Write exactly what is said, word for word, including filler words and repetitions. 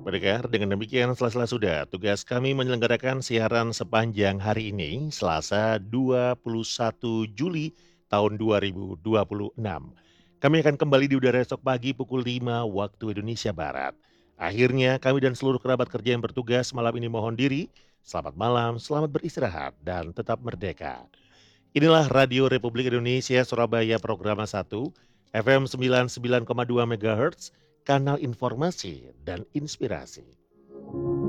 Pendengar, dengan demikian selesai sudah tugas kami menyelenggarakan siaran sepanjang hari ini, Selasa dua puluh satu Juli tahun dua ribu dua puluh enam. Kami akan kembali di udara esok pagi pukul lima waktu Indonesia Barat. Akhirnya kami dan seluruh kerabat kerja yang bertugas malam ini mohon diri. Selamat malam, selamat beristirahat, dan tetap merdeka. Inilah Radio Republik Indonesia Surabaya Programa satu, F M sembilan puluh sembilan koma dua MHz, kanal informasi dan inspirasi.